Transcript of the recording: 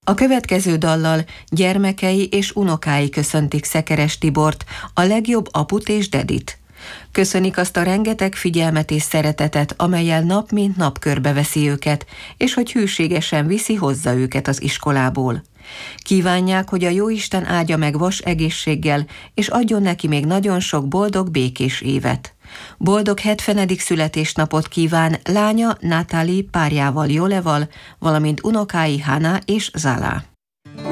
A következő dallal gyermekei és unokái köszöntik Szekeres Tibort, a legjobb aput és dedit. Köszönik azt a rengeteg figyelmet és szeretetet, amellyel nap mint nap körbeveszi őket, és hogy hűségesen viszi hozzá őket az iskolából. Kívánják, hogy a Jóisten áldja meg vas egészséggel, és adjon neki még nagyon sok boldog, békés évet. Boldog 70. születésnapot kíván lánya Natalie párjával, Joleval, valamint unokái Hana és Zala.